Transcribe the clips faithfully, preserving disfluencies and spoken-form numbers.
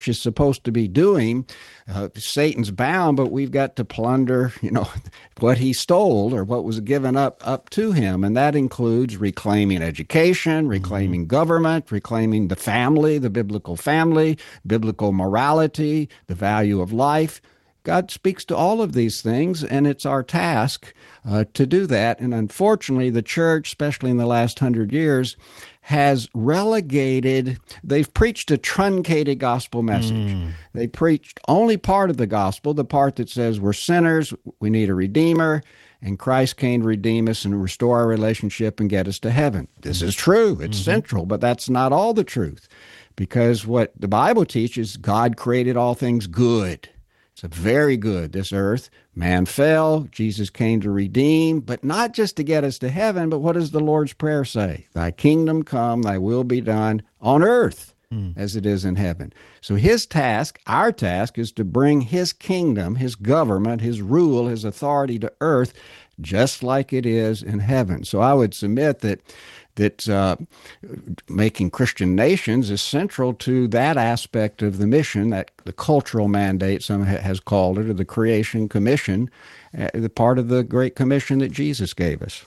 is supposed to be doing. Uh, Satan's bound, but we've got to plunder, you know, what he stole or what was given up up to him. And that includes reclaiming education, reclaiming mm-hmm. government, reclaiming the family, the biblical family, biblical morality, the value of life. God speaks to all of these things, and it's our task uh, to do that. And unfortunately, the church, especially in the last hundred years, has relegated, they've preached a truncated gospel message. Mm. They preached only part of the gospel, the part that says we're sinners, we need a redeemer, and Christ came to redeem us and restore our relationship and get us to heaven. This is true. It's mm-hmm. central, but that's not all the truth, because what the Bible teaches, God created all things good. It's a very good, this earth. Man fell, Jesus came to redeem, but not just to get us to heaven, but what does the Lord's Prayer say? Thy kingdom come, thy will be done on earth mm. as it is in heaven. So his task, our task, is to bring his kingdom, his government, his rule, his authority to earth, just like it is in heaven. So I would submit that that uh, making Christian nations is central to that aspect of the mission, that the cultural mandate, some ha- has called it, or the creation commission, uh, the part of the Great Commission that Jesus gave us.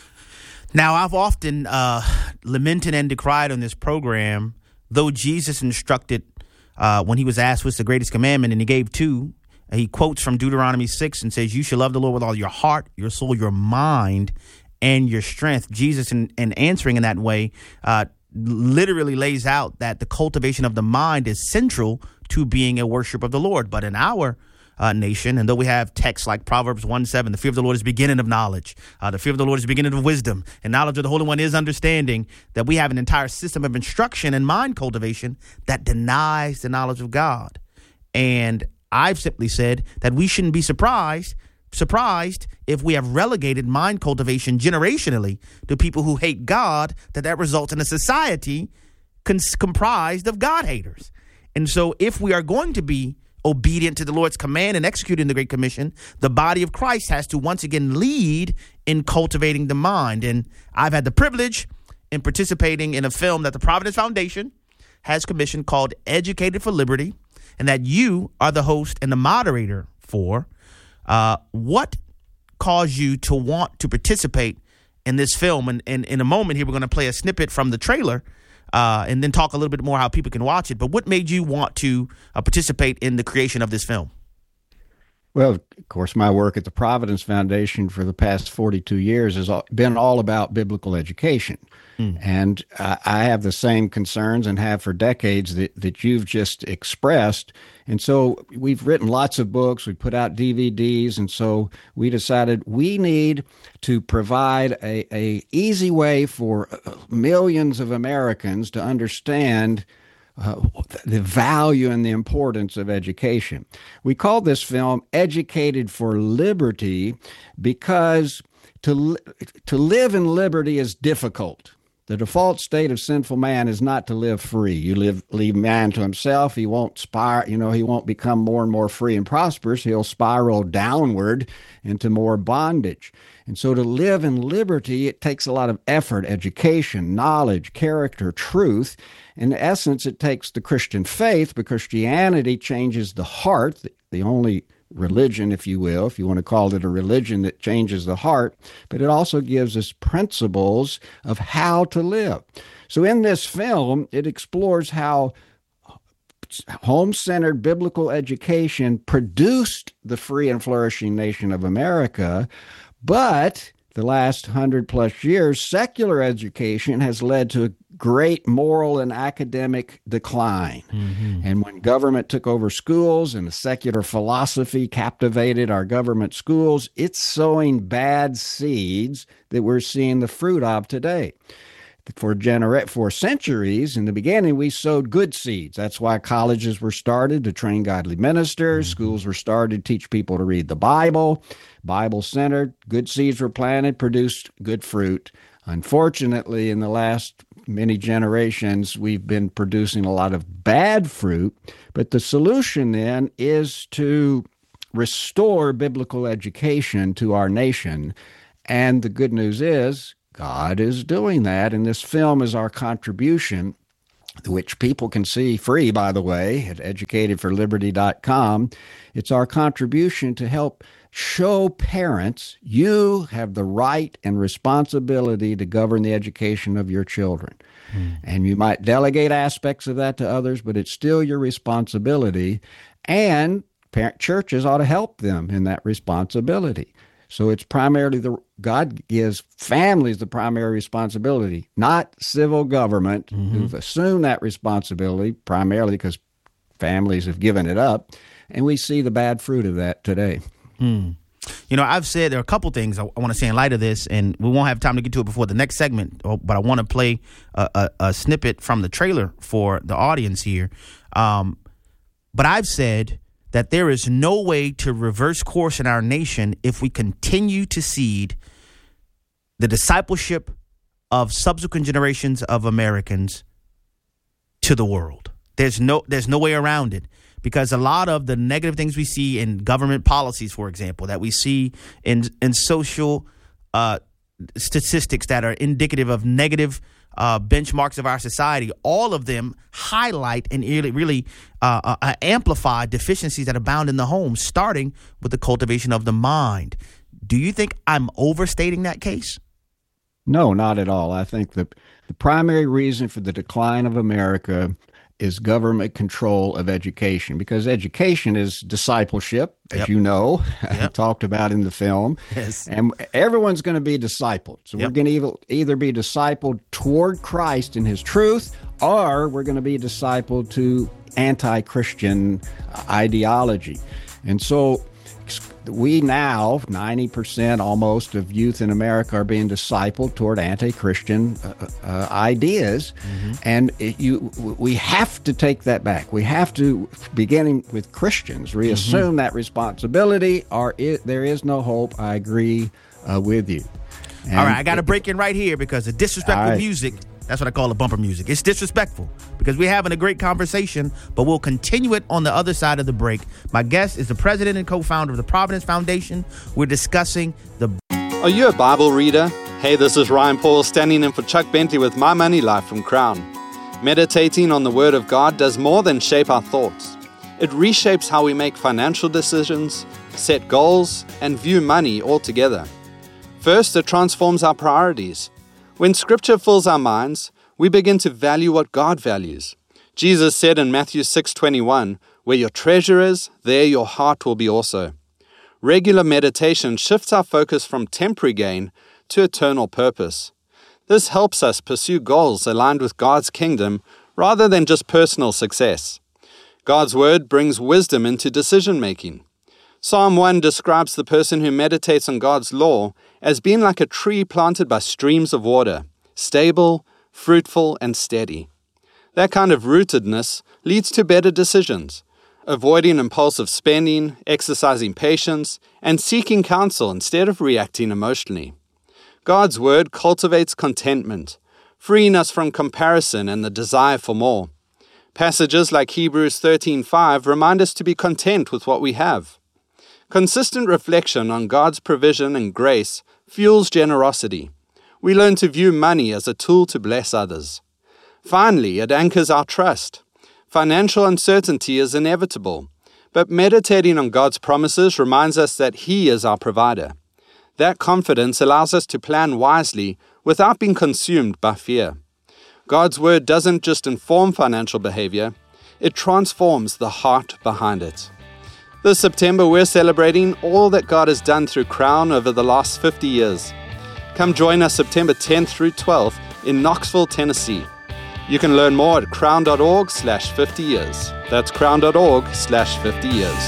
Now, I've often uh, lamented and decried on this program, though Jesus instructed uh, when he was asked what's the greatest commandment, and he gave two. He quotes from Deuteronomy six and says, you shall love the Lord with all your heart, your soul, your mind, and your strength. Jesus, in, in answering in that way, uh, literally lays out that the cultivation of the mind is central to being a worshiper of the Lord. But in our uh, nation, and though we have texts like Proverbs one seven, the fear of the Lord is the beginning of knowledge. Uh, the fear of the Lord is the beginning of wisdom. And knowledge of the Holy One is understanding. That we have an entire system of instruction and mind cultivation that denies the knowledge of God. And I've simply said that we shouldn't be surprised surprised if we have relegated mind cultivation generationally to people who hate God, that that results in a society cons- comprised of God haters. And so if we are going to be obedient to the Lord's command and executing the Great Commission, the body of Christ has to once again lead in cultivating the mind. And I've had the privilege in participating in a film that the Providence Foundation has commissioned called Educated for Liberty, and that you are the host and the moderator for. Uh, what caused you to want to participate in this film? And, and in a moment here, we're going to play a snippet from the trailer uh, and then talk a little bit more how people can watch it. But what made you want to uh, participate in the creation of this film? Well, of course, my work at the Providence Foundation for the past forty-two years has been all about biblical education. Mm. And uh, I have the same concerns and have for decades that, that you've just expressed. And so we've written lots of books, we put out D V Ds, and so we decided we need to provide a, a easy way for millions of Americans to understand Uh, the value and the importance of education. We call this film Educated for Liberty because to li- to live in liberty is difficult. The default state of sinful man is not to live free. You live, leave man to himself. He won't spiral, you know, he won't become more and more free and prosperous. He'll spiral downward into more bondage. And so to live in liberty, it takes a lot of effort, education, knowledge, character, truth. In essence, it takes the Christian faith, because Christianity changes the heart, the only religion, if you will, if you want to call it a religion that changes the heart, but it also gives us principles of how to live. So in this film, it explores how home-centered biblical education produced the free and flourishing nation of America, but the last hundred plus years, secular education has led to a great moral and academic decline. Mm-hmm. And when government took over schools and the secular philosophy captivated our government schools, it's sowing bad seeds that we're seeing the fruit of today. For genera- for centuries, in the beginning, we sowed good seeds. That's why colleges were started to train godly ministers. Mm-hmm. Schools were started to teach people to read the Bible. Bible-centered, good seeds were planted, produced good fruit. Unfortunately, in the last many generations, we've been producing a lot of bad fruit. But the solution then is to restore biblical education to our nation. And the good news is, God is doing that, and this film is our contribution. which people can see free, by the way, at educated for liberty dot com. It's our contribution to help show parents you have the right and responsibility to govern the education of your children. Mm. And you might delegate aspects of that to others, but it's still your responsibility. And parent churches ought to help them in that responsibility. So it's primarily the God gives families the primary responsibility, not civil government, mm-hmm. who've assumed that responsibility primarily because families have given it up. And we see the bad fruit of that today. Hmm. You know, I've said there are a couple things I, I want to say in light of this, and we won't have time to get to it before the next segment, but I want to play a, a, a snippet from the trailer for the audience here. Um, but I've said that there is no way to reverse course in our nation if we continue to seed the discipleship of subsequent generations of Americans to the world. There's no there's no way around it, because a lot of the negative things we see in government policies, for example, that we see in in social uh, statistics that are indicative of negative Uh, benchmarks of our society, all of them highlight and really, really uh, uh, amplify deficiencies that abound in the home, starting with the cultivation of the mind. Do you think I'm overstating that case? No, not at all. I think the, the primary reason for the decline of America is government control of education, because education is discipleship, as yep. you know, yep. talked about in the film. Yes. And everyone's going to be discipled. So yep. we're going to either be discipled toward Christ and his truth, or we're going to be discipled to anti-Christian ideology. And so we now, ninety percent almost of youth in America are being discipled toward anti-Christian uh, uh, ideas. Mm-hmm. And it, you, we have to take that back. We have to, beginning with Christians, reassume mm-hmm. that responsibility, or it, there is no hope. I agree uh, with you. And all right, I got to break in right here because the disrespectful right. music, that's what I call the bumper music. It's disrespectful because we're having a great conversation, but we'll continue it on the other side of the break. My guest is the president and co-founder of the Providence Foundation. We're discussing the... Are you a Bible reader? Hey, this is Ryan Paul standing in for Chuck Bentley with My Money Life from Crown. Meditating on the Word of God does more than shape our thoughts. It reshapes how we make financial decisions, set goals, and view money altogether. First, it transforms our priorities. When Scripture fills our minds, we begin to value what God values. Jesus said in Matthew six twenty-one, "Where your treasure is, there your heart will be also." Regular meditation shifts our focus from temporary gain to eternal purpose. This helps us pursue goals aligned with God's kingdom rather than just personal success. God's Word brings wisdom into decision-making. Psalm one describes the person who meditates on God's law as being like a tree planted by streams of water, stable, fruitful, and steady. That kind of rootedness leads to better decisions, avoiding impulsive spending, exercising patience, and seeking counsel instead of reacting emotionally. God's Word cultivates contentment, freeing us from comparison and the desire for more. Passages like Hebrews thirteen five remind us to be content with what we have. Consistent reflection on God's provision and grace fuels generosity. We learn to view money as a tool to bless others. Finally, it anchors our trust. Financial uncertainty is inevitable, but meditating on God's promises reminds us that He is our provider. That confidence allows us to plan wisely without being consumed by fear. God's Word doesn't just inform financial behavior, it transforms the heart behind it. This September, we're celebrating all that God has done through Crown over the last fifty years. Come join us September tenth through twelfth in Knoxville, Tennessee. You can learn more at crown.org slash 50 years. That's crown.org slash 50 years.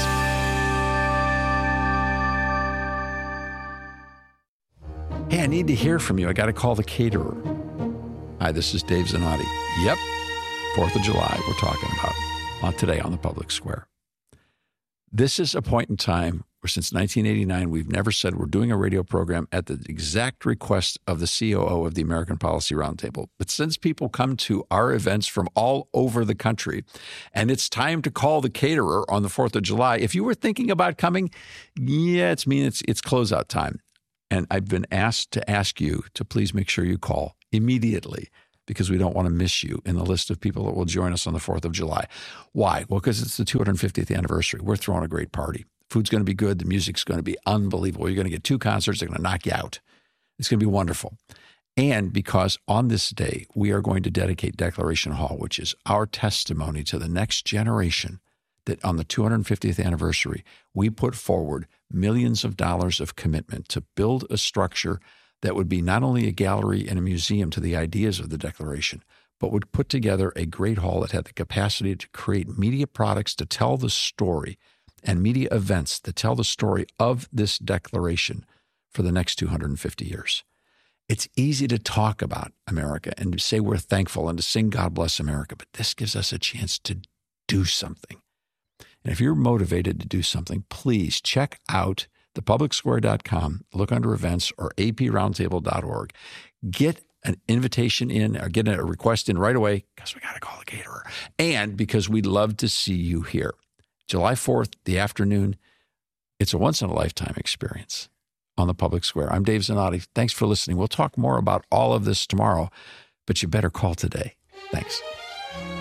Hey, I need to hear from you. I got to call the caterer. Hi, this is Dave Zanotti. Yep, fourth of July we're talking about on today on the Public Square. This is a point in time where since nineteen eighty-nine, we've never said we're doing a radio program at the exact request of the C O O of the American Policy Roundtable. But since people come to our events from all over the country, and it's time to call the caterer on the fourth of July, if you were thinking about coming, yeah, it's mean it's it's closeout time. And I've been asked to ask you to please make sure you call immediately. because we don't want to miss you in the list of people that will join us on the fourth of July. Why? Well, because it's the two hundred fiftieth anniversary. We're throwing a great party. Food's going to be good. The music's going to be unbelievable. You're going to get two concerts. They're going to knock you out. It's going to be wonderful. And because on this day, we are going to dedicate Declaration Hall, which is our testimony to the next generation, that on the two hundred fiftieth anniversary, we put forward millions of dollars of commitment to build a structure that would be not only a gallery and a museum to the ideas of the Declaration, but would put together a great hall that had the capacity to create media products to tell the story and media events that tell the story of this Declaration for the next two hundred fifty years. It's easy to talk about America and to say we're thankful and to sing God Bless America, but this gives us a chance to do something. And if you're motivated to do something, please check out the public square dot com, look under events, or a p roundtable dot org. Get an invitation in or get a request in right away because we got to call a caterer. And because we'd love to see you here. July fourth, the afternoon, it's a once-in-a-lifetime experience on the public square. I'm Dave Zanotti. Thanks for listening. We'll talk more about all of this tomorrow, but you better call today. Thanks.